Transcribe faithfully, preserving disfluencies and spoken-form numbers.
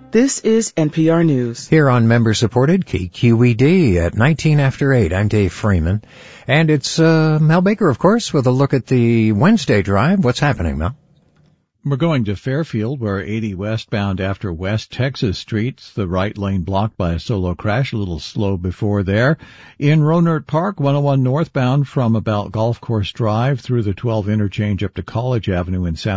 This is N P R News. Here on member-supported K Q E D at nineteen after eight. I'm Dave Freeman. And it's uh, Mel Baker, of course, with a look at the Wednesday drive. What's happening, Mel? We're going to Fairfield, where eighty westbound after West Texas Streets, the right lane blocked by a solo crash, a little slow before there. In Rohnert Park, one oh one northbound from about Golf Course Drive through the twelve interchange up to College Avenue in Santa